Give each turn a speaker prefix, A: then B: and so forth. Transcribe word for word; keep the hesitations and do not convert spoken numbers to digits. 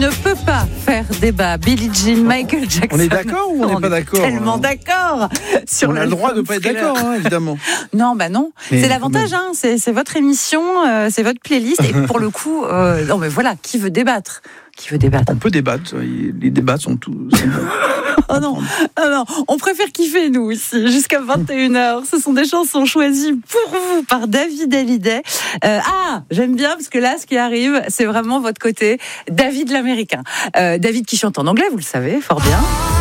A: ne peut pas faire débat. Billie Jean, Michael Jackson.
B: On est d'accord ou on n'est pas d'accord?
A: Tellement d'accord. Sur
B: on a le droit de ne pas être d'accord, hein, évidemment.
A: Non, bah non. Mais c'est l'avantage, hein, c'est, c'est votre émission, euh, c'est votre playlist. Et pour le coup, euh, non, mais voilà, qui veut débattre? Qui veut débattre?
B: On peut débattre. Les débats sont tous.
A: Oh non, oh non, on préfère kiffer, nous, ici, jusqu'à vingt et une heures. Ce sont des chansons choisies pour vous par David Hallyday. Euh, ah, j'aime bien, parce que là, ce qui arrive, c'est vraiment votre côté David l'Américain. Euh, David qui chante en anglais, vous le savez, fort bien.